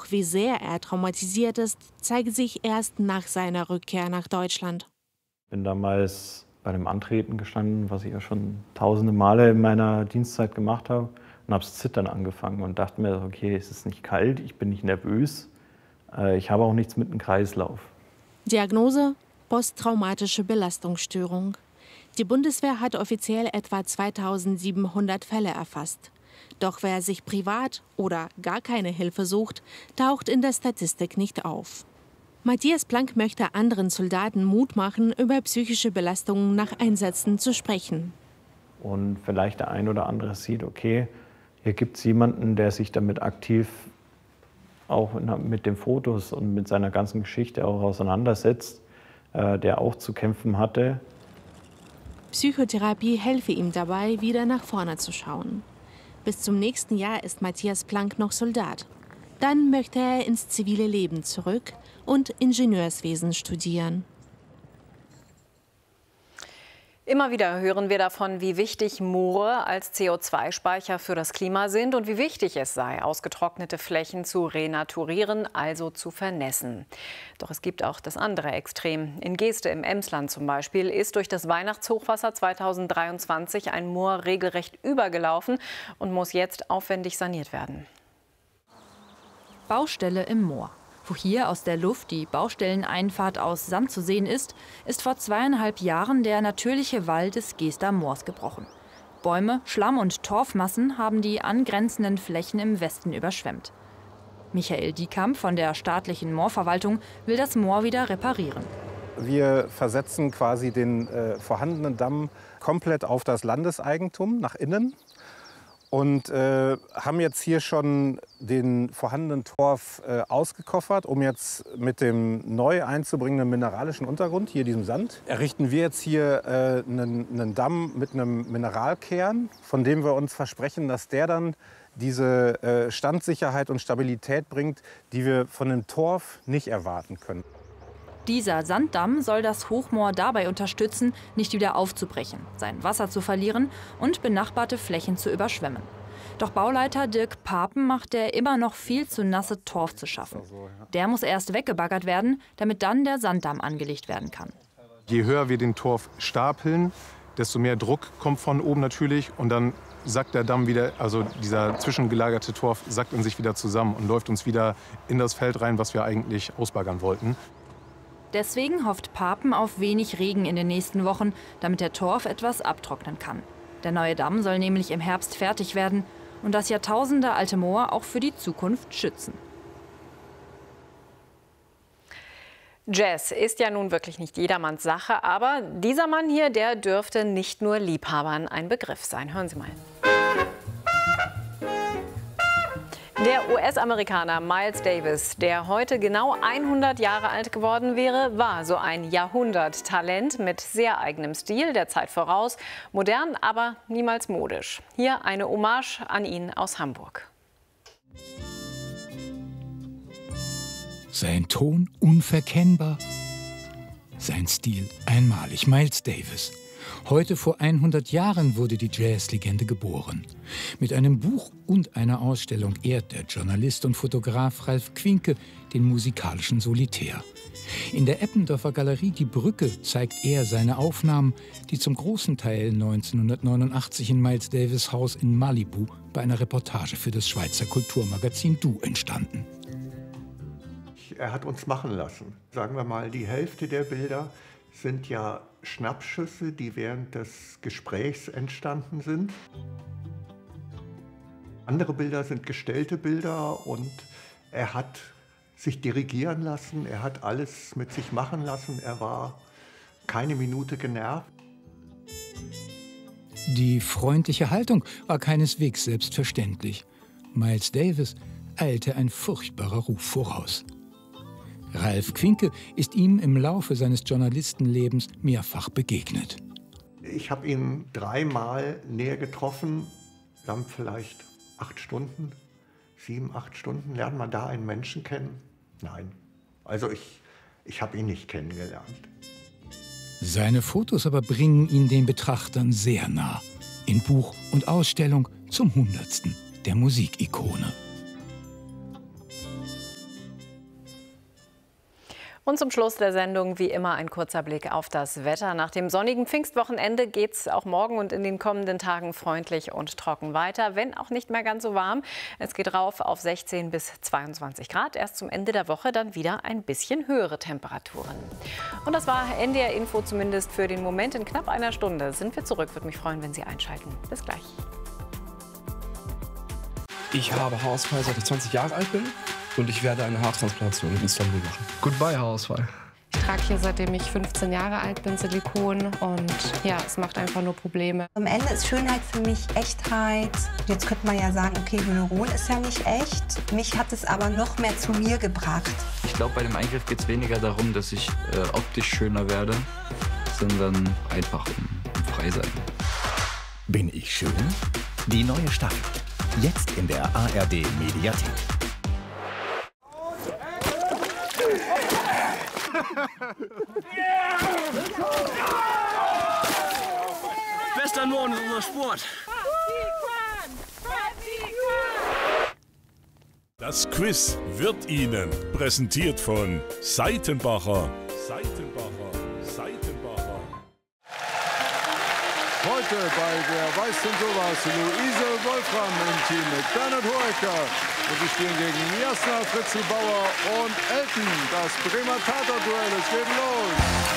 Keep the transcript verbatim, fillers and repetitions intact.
Doch wie sehr er traumatisiert ist, zeigt sich erst nach seiner Rückkehr nach Deutschland. Ich bin damals bei dem Antreten gestanden, was ich ja schon tausende Male in meiner Dienstzeit gemacht habe, und habe das Zittern angefangen und dachte mir, okay, es ist nicht kalt, ich bin nicht nervös, ich habe auch nichts mit dem Kreislauf. Diagnose: posttraumatische Belastungsstörung. Die Bundeswehr hat offiziell etwa zweitausendsiebenhundert Fälle erfasst. Doch wer sich privat oder gar keine Hilfe sucht, taucht in der Statistik nicht auf. Matthias Planck möchte anderen Soldaten Mut machen, über psychische Belastungen nach Einsätzen zu sprechen. Und vielleicht der ein oder andere sieht, okay, hier gibt es jemanden, der sich damit aktiv auch mit den Fotos und mit seiner ganzen Geschichte auch auseinandersetzt, äh, der auch zu kämpfen hatte. Psychotherapie helfe ihm dabei, wieder nach vorne zu schauen. Bis zum nächsten Jahr ist Matthias Planck noch Soldat. Dann möchte er ins zivile Leben zurück und Ingenieurswesen studieren. Immer wieder hören wir davon, wie wichtig Moore als C O zwei Speicher für das Klima sind und wie wichtig es sei, ausgetrocknete Flächen zu renaturieren, also zu vernässen. Doch es gibt auch das andere Extrem. In Geeste im Emsland zum Beispiel ist durch das Weihnachtshochwasser zweitausenddreiundzwanzig ein Moor regelrecht übergelaufen und muss jetzt aufwendig saniert werden. Baustelle im Moor. Wo hier aus der Luft die Baustelleneinfahrt aus Sand zu sehen ist, ist vor zweieinhalb Jahren der natürliche Wall des Geester Moors gebrochen. Bäume, Schlamm und Torfmassen haben die angrenzenden Flächen im Westen überschwemmt. Michael Diekamp von der staatlichen Moorverwaltung will das Moor wieder reparieren. Wir versetzen quasi den äh, vorhandenen Damm komplett auf das Landeseigentum nach innen. Und äh, haben jetzt hier schon den vorhandenen Torf äh, ausgekoffert, um jetzt mit dem neu einzubringenden mineralischen Untergrund, hier diesem Sand, errichten wir jetzt hier äh, einen, einen Damm mit einem Mineralkern, von dem wir uns versprechen, dass der dann diese äh, Standsicherheit und Stabilität bringt, die wir von dem Torf nicht erwarten können. Dieser Sanddamm soll das Hochmoor dabei unterstützen, nicht wieder aufzubrechen, sein Wasser zu verlieren und benachbarte Flächen zu überschwemmen. Doch Bauleiter Dirk Papen macht der immer noch viel zu nasse Torf zu schaffen. Der muss erst weggebaggert werden, damit dann der Sanddamm angelegt werden kann. Je höher wir den Torf stapeln, desto mehr Druck kommt von oben natürlich und dann sackt der Damm wieder, also dieser zwischengelagerte Torf sackt in sich wieder zusammen und läuft uns wieder in das Feld rein, was wir eigentlich ausbaggern wollten. Deswegen hofft Papen auf wenig Regen in den nächsten Wochen, damit der Torf etwas abtrocknen kann. Der neue Damm soll nämlich im Herbst fertig werden und das jahrtausendealte Moor auch für die Zukunft schützen. Jazz ist ja nun wirklich nicht jedermanns Sache, aber dieser Mann hier, der dürfte nicht nur Liebhabern ein Begriff sein. Hören Sie mal. Der U S-Amerikaner Miles Davis, der heute genau hundert Jahre alt geworden wäre, war so ein Jahrhunderttalent mit sehr eigenem Stil, der Zeit voraus, modern, aber niemals modisch. Hier eine Hommage an ihn aus Hamburg. Sein Ton unverkennbar, sein Stil einmalig. Miles Davis. Heute vor hundert Jahren wurde die Jazzlegende geboren. Mit einem Buch und einer Ausstellung ehrt der Journalist und Fotograf Ralf Kwinke den musikalischen Solitär. In der Eppendorfer Galerie Die Brücke zeigt er seine Aufnahmen, die zum großen Teil neunzehnhundertneunundachtzig in Miles Davis' Haus in Malibu bei einer Reportage für das Schweizer Kulturmagazin Du entstanden. Er hat uns machen lassen. Sagen wir mal, die Hälfte der Bilder sind ja Schnappschüsse, die während des Gesprächs entstanden sind. Andere Bilder sind gestellte Bilder und er hat sich dirigieren lassen, er hat alles mit sich machen lassen, er war keine Minute genervt. Die freundliche Haltung war keineswegs selbstverständlich. Miles Davis eilte ein furchtbarer Ruf voraus. Ralf Kwinke ist ihm im Laufe seines Journalistenlebens mehrfach begegnet. Ich habe ihn dreimal näher getroffen, dann vielleicht acht Stunden, sieben, acht Stunden. Lernt man da einen Menschen kennen? Nein, also ich, ich habe ihn nicht kennengelernt. Seine Fotos aber bringen ihn den Betrachtern sehr nah. In Buch und Ausstellung zum Hundertsten der Musikikone. Und zum Schluss der Sendung wie immer ein kurzer Blick auf das Wetter. Nach dem sonnigen Pfingstwochenende geht es auch morgen und in den kommenden Tagen freundlich und trocken weiter, wenn auch nicht mehr ganz so warm. Es geht rauf auf sechzehn bis zweiundzwanzig Grad. Erst zum Ende der Woche dann wieder ein bisschen höhere Temperaturen. Und das war N D R Info zumindest für den Moment. In knapp einer Stunde sind wir zurück. Würde mich freuen, wenn Sie einschalten. Bis gleich. Ich habe Haarausfall, seit ich zwanzig Jahre alt bin. Und ich werde eine Haartransplantation in Istanbul machen. Goodbye Haarausfall. Ich trage hier, seitdem ich fünfzehn Jahre alt bin, Silikon. Und ja, es macht einfach nur Probleme. Am Ende ist Schönheit für mich Echtheit. Jetzt könnte man ja sagen, okay, Hyaluron ist ja nicht echt. Mich hat es aber noch mehr zu mir gebracht. Ich glaube, bei dem Eingriff geht es weniger darum, dass ich äh, optisch schöner werde, sondern einfach um, um frei sein. Bin ich schön? Die neue Staffel. Jetzt in der A R D Mediathek. Bester Norden ist unser Sport. Das Quiz wird Ihnen präsentiert von Seitenbacher. Seitenbacher. Seitenbacher. Heute bei der Weißt du sowas Luise Wolfram im Team mit Bernhard Hoeker. Und sie spielen gegen Jasna Fritzi Bauer und Elton. Das Bremer Tatorduell, es geht los.